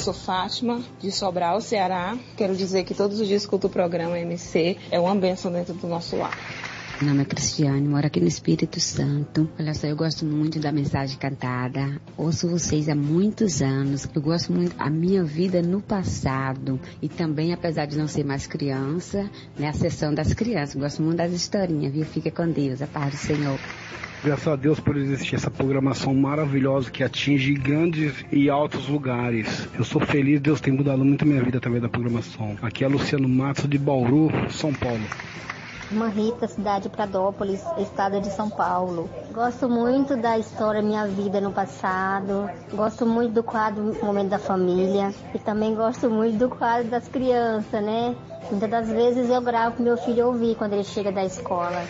sou Fátima, de Sobral, Ceará. Quero dizer que todos os dias que escuto o programa MC é uma bênção dentro do nosso lar. Meu nome é Cristiane, moro aqui no Espírito Santo. Olha só, eu gosto muito da mensagem cantada. Ouço vocês há muitos anos. Eu gosto muito da minha vida no passado. E também, apesar de não ser mais criança, né, a sessão das crianças. Gosto muito das historinhas, viu? Fica com Deus, a paz do Senhor. Graças a Deus por existir essa programação maravilhosa que atinge grandes e altos lugares. Eu sou feliz, Deus tem mudado muito a minha vida através da programação. Aqui é Luciano Matos, de Bauru, São Paulo. Uma Rita, cidade de Pradópolis, estado de São Paulo. Gosto muito da história Minha Vida no Passado. Gosto muito do quadro Momento da Família. E também gosto muito do quadro das crianças, né? Muitas das vezes eu gravo para meu filho ouvir quando ele chega da escola.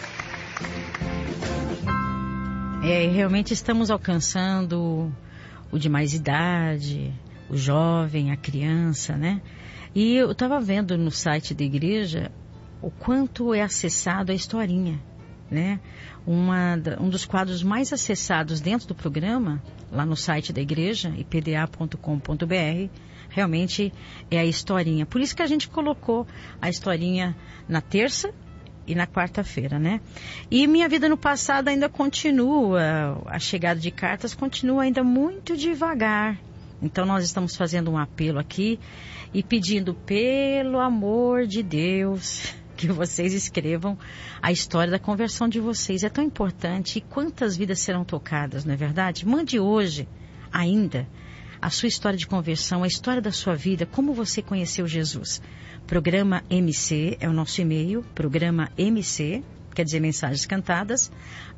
Realmente estamos alcançando o de mais idade, o jovem, a criança, né? E eu estava vendo no site da igreja o quanto é acessado a historinha, né? Um dos quadros mais acessados dentro do programa, lá no site da igreja, ipda.com.br, realmente é a historinha. Por isso que a gente colocou a historinha na terça e na quarta-feira, né? E Minha Vida no Passado ainda continua, a chegada de cartas continua ainda muito devagar. Então nós estamos fazendo um apelo aqui e pedindo, pelo amor de Deus, que vocês escrevam a história da conversão de vocês. É tão importante. E quantas vidas serão tocadas, não é verdade? Mande hoje ainda a sua história de conversão, a história da sua vida, como você conheceu Jesus. Programa MC é o nosso e-mail, programa MC, quer dizer mensagens cantadas,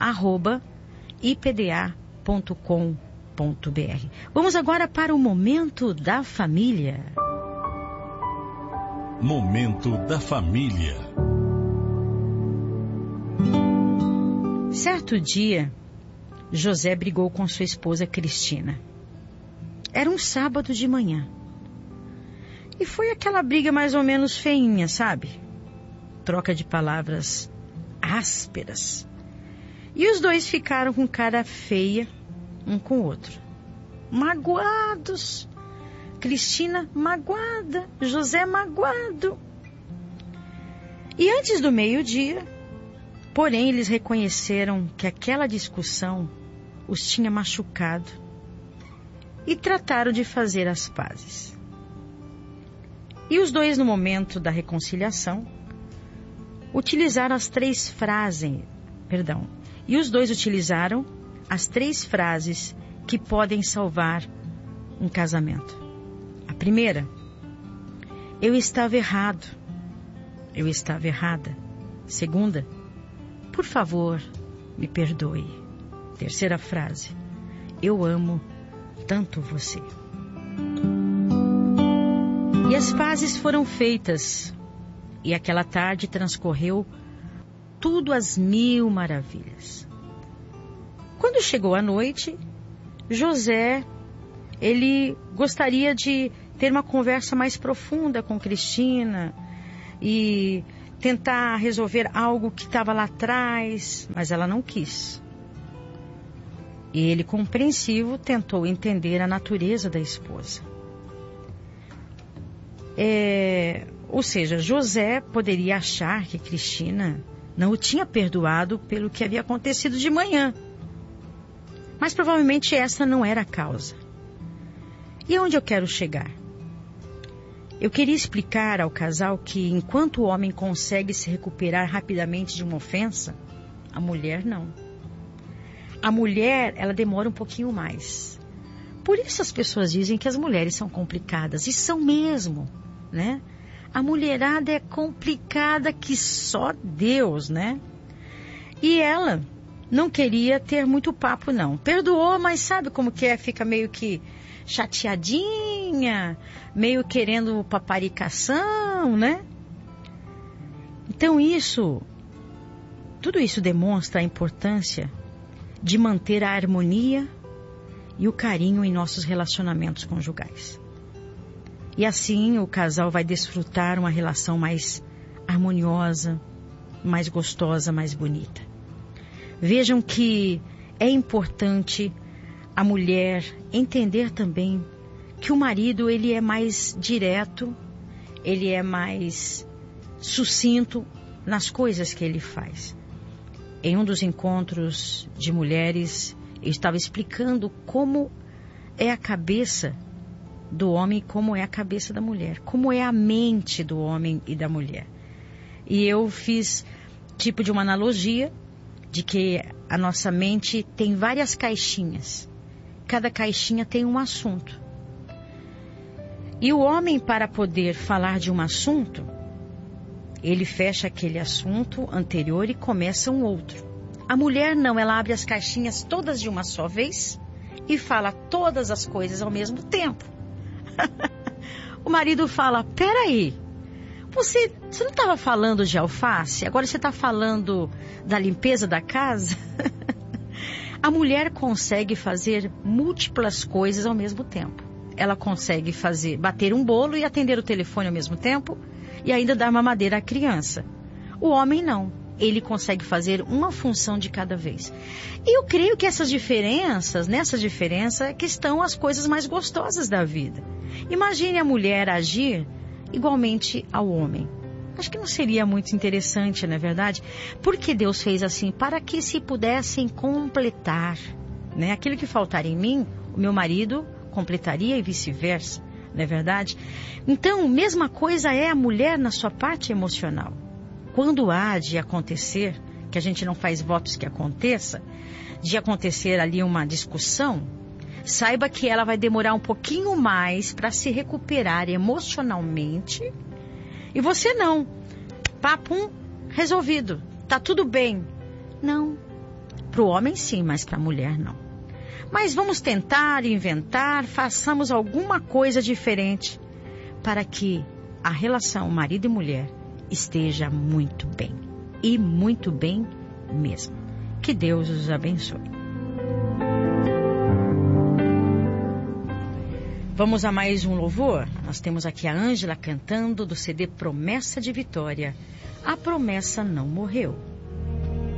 @ipda.com.br. Vamos agora para o Momento da Família. Momento da Família. Certo dia, José brigou com sua esposa Cristina. Era um sábado de manhã. E foi aquela briga mais ou menos feinha, sabe? Troca de palavras ásperas. E os dois ficaram com cara feia um com o outro. Magoados. Cristina magoada, José magoado. E antes do meio-dia, porém, eles reconheceram que aquela discussão os tinha machucado e trataram de fazer as pazes. E os dois, no momento da reconciliação, utilizaram as três frases que podem salvar um casamento. A primeira: eu estava errado, eu estava errada. Segunda: por favor, me perdoe. Terceira frase: eu amo tanto você. E as pazes foram feitas, e aquela tarde transcorreu tudo às mil maravilhas. Quando chegou a noite, José, ele gostaria de ter uma conversa mais profunda com Cristina e tentar resolver algo que estava lá atrás, mas ela não quis. E ele, compreensivo, tentou entender a natureza da esposa. Ou seja, José poderia achar que Cristina não o tinha perdoado pelo que havia acontecido de manhã. Mas provavelmente essa não era a causa. E aonde eu quero chegar? Eu queria explicar ao casal que enquanto o homem consegue se recuperar rapidamente de uma ofensa, a mulher não. A mulher, ela demora um pouquinho mais. Por isso as pessoas dizem que as mulheres são complicadas, e são mesmo, né? A mulherada é complicada que só Deus, né? E ela não queria ter muito papo, não. Perdoou, mas sabe como que é? Fica meio que chateadinha, meio querendo paparicação, né? Então tudo isso demonstra a importância de manter a harmonia e o carinho em nossos relacionamentos conjugais. E assim o casal vai desfrutar uma relação mais harmoniosa, mais gostosa, mais bonita. Vejam que é importante a mulher entender também que o marido, ele é mais direto, ele é mais sucinto nas coisas que ele faz. Em um dos encontros de mulheres, eu estava explicando como é a cabeça do homem e como é a cabeça da mulher, como é a mente do homem e da mulher. E eu fiz tipo de uma analogia de que a nossa mente tem várias caixinhas. Cada caixinha tem um assunto. E o homem, para poder falar de um assunto, ele fecha aquele assunto anterior e começa um outro. A mulher não, ela abre as caixinhas todas de uma só vez e fala todas as coisas ao mesmo tempo. O marido fala, peraí, você não estava falando de alface? Agora você está falando da limpeza da casa? A mulher consegue fazer múltiplas coisas ao mesmo tempo. Ela consegue bater um bolo e atender o telefone ao mesmo tempo e ainda dar mamadeira à criança. O homem não. Ele consegue fazer uma função de cada vez. E eu creio que nessa diferença é que estão as coisas mais gostosas da vida. Imagine a mulher agir igualmente ao homem. Acho que não seria muito interessante, não é verdade? Porque Deus fez assim, para que se pudessem completar, né? Aquilo que faltar em mim, o meu marido completaria e vice-versa, não é verdade? Então, mesma coisa é a mulher na sua parte emocional. Quando há de acontecer, que a gente não faz votos que aconteça, de acontecer ali uma discussão, saiba que ela vai demorar um pouquinho mais para se recuperar emocionalmente. E você não. Papum, resolvido. Tá tudo bem. Não. Para o homem sim, mas para a mulher não. Mas vamos tentar, inventar, façamos alguma coisa diferente para que a relação marido e mulher esteja muito bem. E muito bem mesmo. Que Deus os abençoe. Vamos a mais um louvor? Nós temos aqui a Ângela cantando do CD Promessa de Vitória. A promessa não morreu.